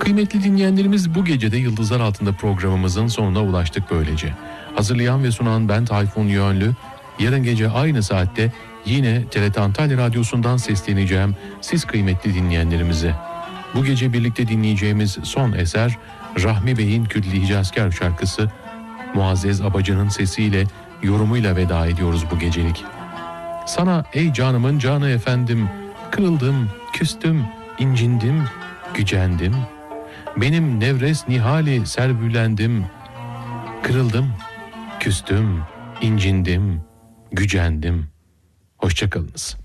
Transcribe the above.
Kıymetli dinleyenlerimiz, bu gece de Yıldızlar Altında programımızın sonuna ulaştık böylece. Hazırlayan ve sunan ben Tayfun Yönlü. Yarın gece aynı saatte yine TRT Antalya Radyosu'ndan sesleneceğim siz kıymetli dinleyenlerimize. Bu gece birlikte dinleyeceğimiz son eser Rahmi Bey'in Külli Hicazkar şarkısı. Muazzez Abacı'nın sesiyle, yorumuyla veda ediyoruz bu gecelik. Sana ey canımın canı efendim, kırıldım, küstüm, incindim, gücendim. Benim nevres nihali servülendim. Kırıldım, küstüm, incindim, gücendim. Hoşça kalınız.